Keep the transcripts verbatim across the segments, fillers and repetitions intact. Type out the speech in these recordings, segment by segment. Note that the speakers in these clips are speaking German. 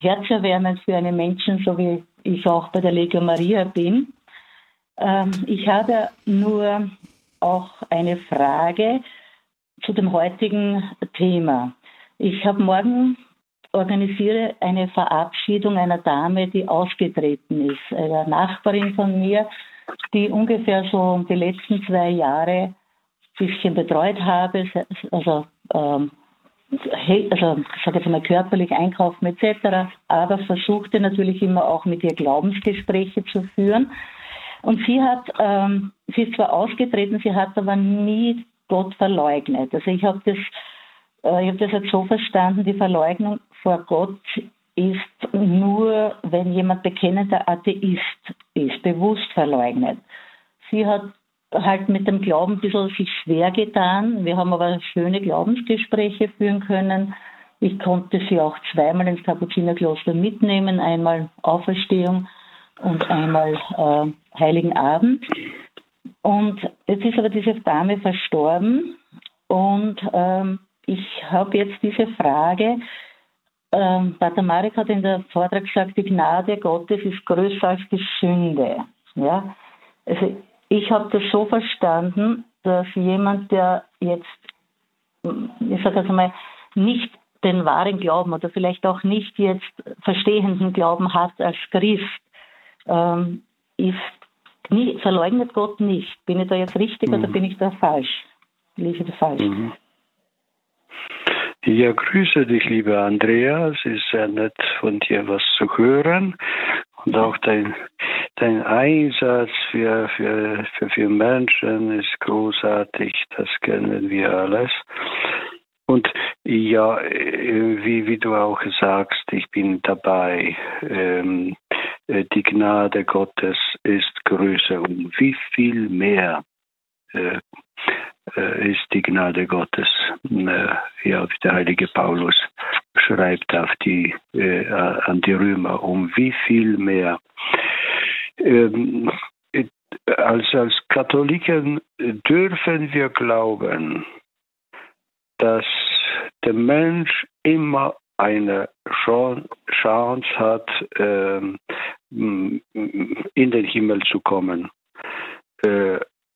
herzerwärmend für einen Menschen, so wie ich auch bei der Legio Maria bin. Ähm, ich habe nur auch eine Frage zu dem heutigen Thema. Ich habe morgen organisiere eine Verabschiedung einer Dame, die ausgetreten ist, einer Nachbarin von mir, die ungefähr so die letzten zwei Jahre ein bisschen betreut habe, also ähm, also ich sage jetzt mal körperlich einkaufen et cetera, aber versuchte natürlich immer auch mit ihr Glaubensgespräche zu führen. Und sie hat, ähm, sie ist zwar ausgetreten, sie hat aber nie Gott verleugnet. Also ich habe das, äh, ich habe das jetzt so verstanden: Die Verleugnung vor Gott ist nur, wenn jemand bekennender Atheist ist, bewusst verleugnet. Sie hat halt mit dem Glauben ein bisschen sich schwer getan. Wir haben aber schöne Glaubensgespräche führen können. Ich konnte sie auch zweimal ins Kapuzinerkloster mitnehmen, einmal Auferstehung und einmal äh, Heiligen Abend. Und jetzt ist aber diese Dame verstorben und ähm, ich habe jetzt diese Frage. Ähm, Pater Marek hat in der Vortrag gesagt, die Gnade Gottes ist größer als die Sünde. Ja? Also ich habe das so verstanden, dass jemand, der jetzt, ich sage also mal, nicht den wahren Glauben oder vielleicht auch nicht jetzt verstehenden Glauben hat als Christ, ähm, ist nie, verleugnet Gott nicht. Bin ich da jetzt richtig mhm. oder bin ich da falsch? Liege ich da falsch? Mhm. Ja, grüße dich, liebe Andrea. Es ist sehr nett, von dir was zu hören. Und auch dein, dein Einsatz für, für, für, für Menschen ist großartig. Das kennen wir alles. Und ja, wie, wie du auch sagst, ich bin dabei. Ähm, die Gnade Gottes ist größer. Und wie viel mehr äh, ist die Gnade Gottes, äh, ja, wie der heilige Paulus schreibt auf die, äh, an die Römer, um wie viel mehr. Ähm, als, als Katholiken dürfen wir glauben, dass der Mensch immer eine Chance hat, ähm, in den Himmel zu kommen. Äh,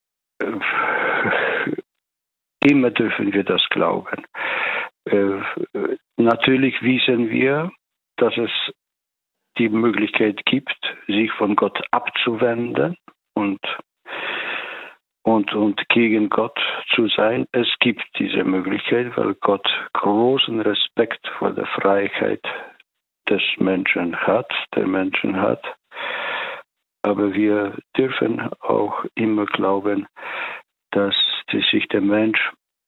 Immer dürfen wir das glauben. Äh, natürlich wissen wir, dass es die Möglichkeit gibt, sich von Gott abzuwenden und, und, und gegen Gott zu sein. Es gibt diese Möglichkeit, weil Gott großen Respekt vor der Freiheit des Menschen hat, der Menschen hat. Aber wir dürfen auch immer glauben, dass sich der Mensch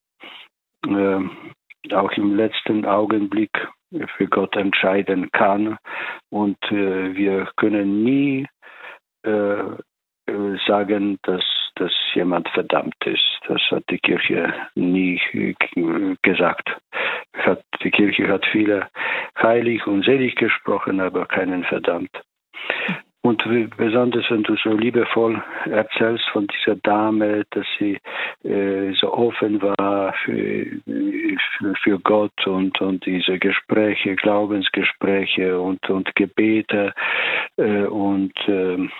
äh, auch im letzten Augenblick für Gott entscheiden kann. Und äh, wir können nie äh, sagen, dass, dass jemand verdammt ist. Das hat die Kirche nie gesagt. Hat, die Kirche hat viele heilig und selig gesprochen, aber keinen verdammt. Und besonders, wenn du so liebevoll erzählst von dieser Dame, dass sie äh, so offen war für, für, für Gott und, und diese Gespräche, Glaubensgespräche und, und Gebete äh, und ähm,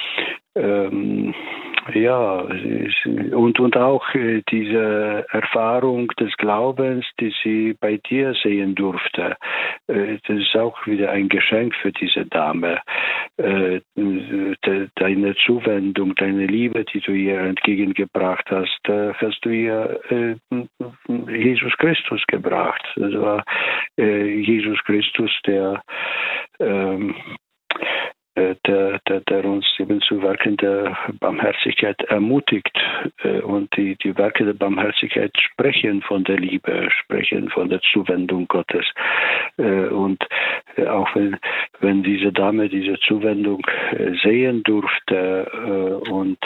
ähm, ja, und, und auch äh, diese Erfahrung des Glaubens, die sie bei dir sehen durfte, äh, das ist auch wieder ein Geschenk für diese Dame. Äh, de, deine Zuwendung, deine Liebe, die du ihr entgegengebracht hast, äh, hast du ihr äh, Jesus Christus gebracht. Das war äh, Jesus Christus, der ähm, Der, der, der uns eben zu Werken der Barmherzigkeit ermutigt. Und die, die Werke der Barmherzigkeit sprechen von der Liebe, sprechen von der Zuwendung Gottes. Und auch wenn, wenn diese Dame diese Zuwendung sehen durfte und,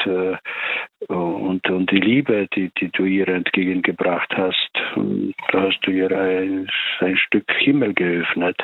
und, und die Liebe, die, die du ihr entgegengebracht hast, da hast du ihr ein, ein Stück Himmel geöffnet.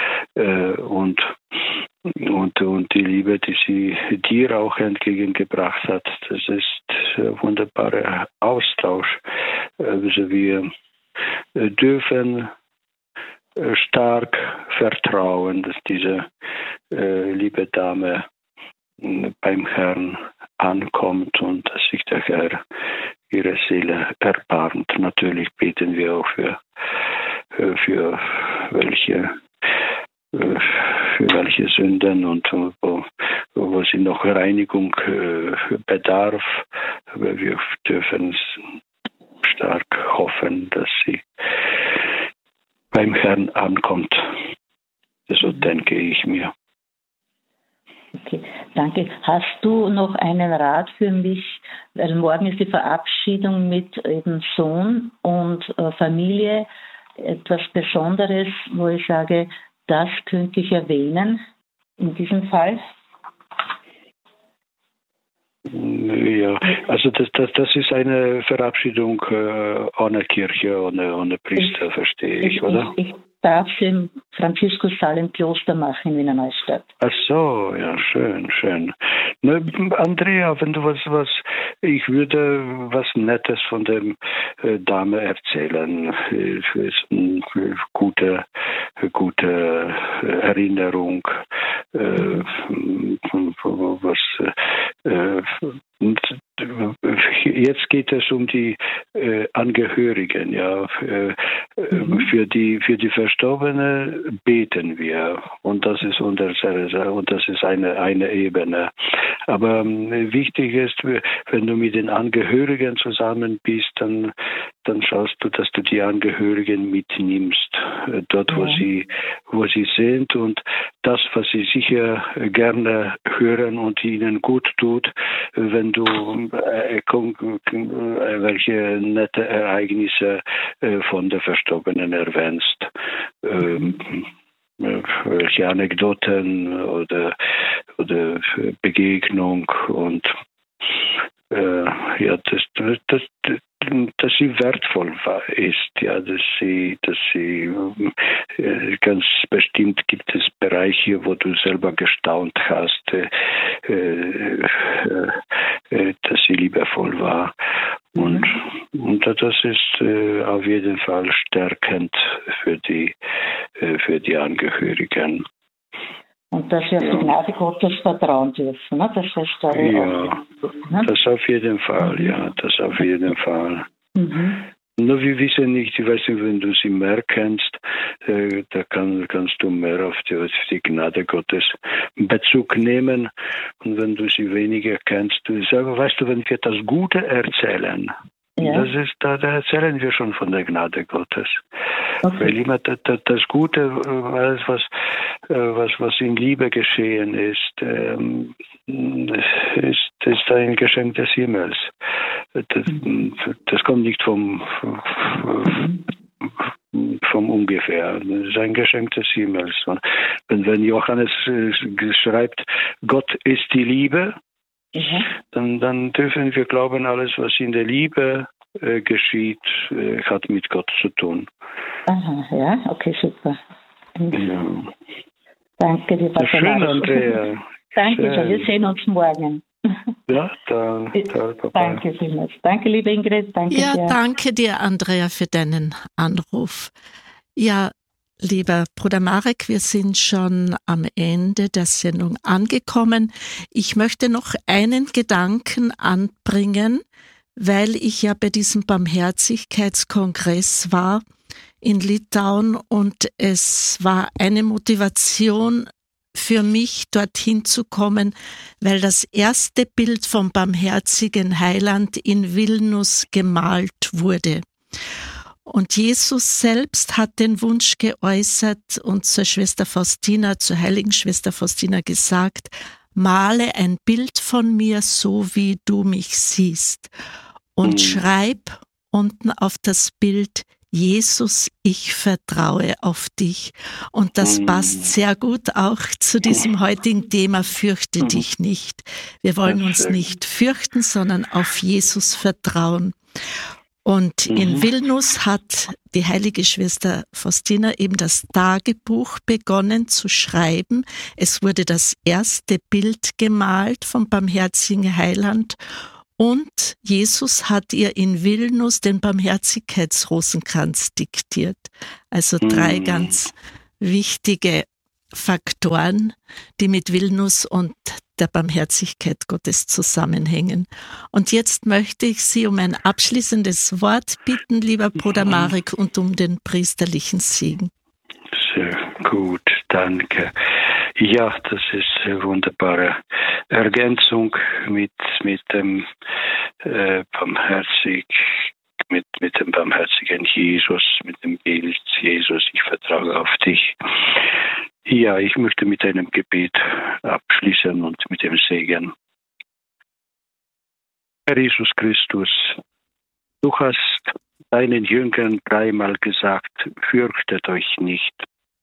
Und Und, und die Liebe, die sie dir auch entgegengebracht hat, das ist ein wunderbarer Austausch. Also wir dürfen äh, stark vertrauen, dass diese äh, liebe Dame äh, beim Herrn ankommt und dass sich der Herr ihre Seele erbarmt. Natürlich beten wir auch für, äh, für welche äh, für welche Sünden und wo, wo sie noch Reinigung äh, bedarf. Aber wir dürfen stark hoffen, dass sie beim Herrn ankommt. So denke ich mir. Okay, danke. Hast du noch einen Rat für mich? Weil morgen ist die Verabschiedung mit eben Sohn und äh, Familie. Etwas Besonderes, wo ich sage, das könnte ich erwähnen in diesem Fall. Ja, also das, das, das ist eine Verabschiedung äh, ohne Kirche, ohne, ohne Priester, ich, verstehe ich, ich oder? Ich, ich darf es im Franziskussaal im Kloster machen in Wiener Neustadt. Ach so, ja, schön, schön. Na, Andrea, wenn du was, was, ich würde was Nettes von dem äh, Dame erzählen. Es ist eine gute, gute Erinnerung, äh, was äh, jetzt geht es um die äh, Angehörigen, ja. Äh, mhm. Für die für die Verstorbene beten wir und das ist unsere und das ist eine eine Ebene. Aber ähm, wichtig ist, wenn du mit den Angehörigen zusammen bist, dann dann schaust du, dass du die Angehörigen mitnimmst, äh, dort wo ja. sie wo sie sind und das, was sie sicher gerne hören und ihnen gut tut, wenn du äh, welche nette Ereignisse äh, von der Verstorbenen erwähnst. Ähm, welche Anekdoten oder, oder Begegnung und äh, ja, das, das, das, dass sie wertvoll war, ist, ja, dass sie, dass sie äh, ganz bestimmt gibt es Bereiche, wo du selber gestaunt hast, äh, äh, äh, dass sie liebevoll war. Und, und das ist äh, auf jeden Fall stärkend für die, äh, für die Angehörigen. Und dass wir auf die Gnade Gottes vertrauen dürfen, ne? Das heißt, da ja, auch, ne? Das auf jeden Fall, mhm. ja, das auf jeden Fall. Mhm. Nur wir wissen nicht, ich weiß nicht, wenn du sie mehr kennst, äh, da kann, kannst du mehr auf die, auf die Gnade Gottes Bezug nehmen. Und wenn du sie weniger kennst, du sagst, weißt du, wenn wir das Gute erzählen, ja. das ist, da, da erzählen wir schon von der Gnade Gottes. Okay. Weil immer das, das Gute, alles was, was, was in Liebe geschehen ist, ähm, ist, ist ein Geschenk des Himmels. Das, das kommt nicht vom, vom ungefähr. Das ist ein Geschenk des Himmels. Und wenn Johannes schreibt, Gott ist die Liebe, mhm. dann, dann dürfen wir glauben, alles, was in der Liebe äh, geschieht, äh, hat mit Gott zu tun. Aha, ja, okay, super. Ja. Danke dir, Pater Schön, Andrea. Danke, schön. Wir sehen uns morgen. Ja, da, da, Papa. Danke vielmals. Danke, liebe Ingrid. Danke ja, dir. danke dir, Andrea, für deinen Anruf. Ja, lieber Bruder Marek, wir sind schon am Ende der Sendung angekommen. Ich möchte noch einen Gedanken anbringen, weil ich ja bei diesem Barmherzigkeitskongress war in Litauen und es war eine Motivation für mich, dorthin zu kommen, weil das erste Bild vom barmherzigen Heiland in Vilnius gemalt wurde. Und Jesus selbst hat den Wunsch geäußert und zur Schwester Faustina, zur heiligen Schwester Faustina gesagt, male ein Bild von mir, so wie du mich siehst. Und schreib unten auf das Bild, Jesus, ich vertraue auf dich. Und das passt sehr gut auch zu diesem heutigen Thema, fürchte dich nicht. Wir wollen uns nicht fürchten, sondern auf Jesus vertrauen. Und in Vilnius hat die heilige Schwester Faustina eben das Tagebuch begonnen zu schreiben. Es wurde das erste Bild gemalt vom barmherzigen Heiland. Und Jesus hat ihr in Vilnius den Barmherzigkeitsrosenkranz diktiert. Also drei mm. ganz wichtige Faktoren, die mit Vilnius und der Barmherzigkeit Gottes zusammenhängen. Und jetzt möchte ich Sie um ein abschließendes Wort bitten, lieber Bruder Marek, und um den priesterlichen Segen. Sehr gut, danke. Ja, das ist eine wunderbare Ergänzung mit, mit dem äh, barmherzig, mit, mit dem barmherzigen Jesus, mit dem Bild Jesus. Ich vertraue auf dich. Ja, ich möchte mit einem Gebet abschließen und mit dem Segen. Herr Jesus Christus, du hast deinen Jüngern dreimal gesagt, fürchtet euch nicht.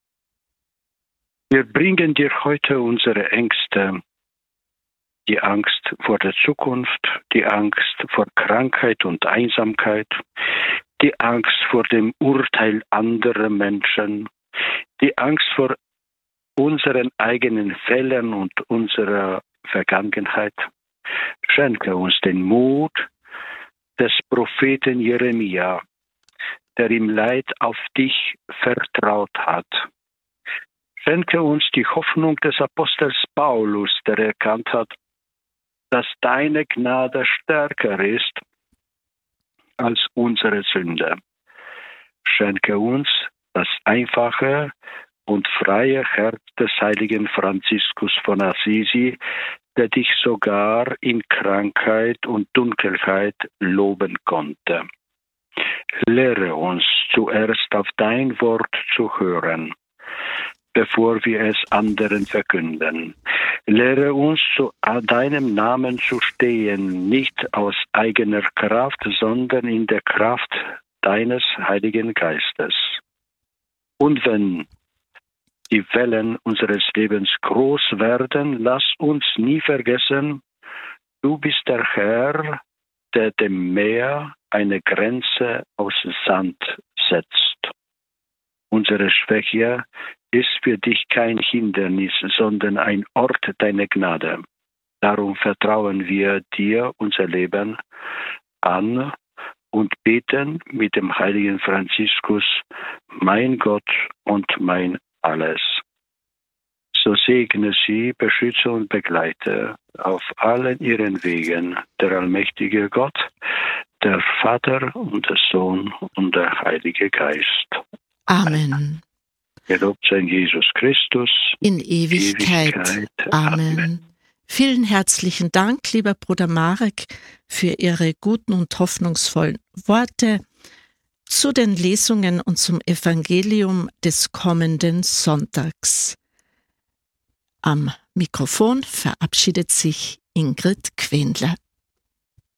Wir bringen dir heute unsere Ängste, die Angst vor der Zukunft, die Angst vor Krankheit und Einsamkeit, die Angst vor dem Urteil anderer Menschen, die Angst vor unseren eigenen Fehlern und unserer Vergangenheit. Schenke uns den Mut des Propheten Jeremia, der im Leid auf dich vertraut hat. Schenke uns die Hoffnung des Apostels Paulus, der erkannt hat, dass deine Gnade stärker ist als unsere Sünde. Schenke uns das einfache und freie Herz des heiligen Franziskus von Assisi, der dich sogar in Krankheit und Dunkelheit loben konnte. Lehre uns zuerst auf dein Wort zu hören, bevor wir es anderen verkünden. Lehre uns zu deinem Namen zu stehen, nicht aus eigener Kraft, sondern in der Kraft deines Heiligen Geistes. Und wenn die Wellen unseres Lebens groß werden, lass uns nie vergessen, du bist der Herr, der dem Meer eine Grenze aus Sand setzt. Unsere Schwäche ist für dich kein Hindernis, sondern ein Ort deiner Gnade. Darum vertrauen wir dir unser Leben an und beten mit dem heiligen Franziskus, mein Gott und mein Alles. So segne sie, beschütze und begleite auf allen ihren Wegen der allmächtige Gott, der Vater und der Sohn und der Heilige Geist. Amen. Gelobt sei Jesus Christus in Ewigkeit. Ewigkeit. Amen. Amen. Vielen herzlichen Dank, lieber Bruder Marek, für Ihre guten und hoffnungsvollen Worte zu den Lesungen und zum Evangelium des kommenden Sonntags. Am Mikrofon verabschiedet sich Ingrid Quendler.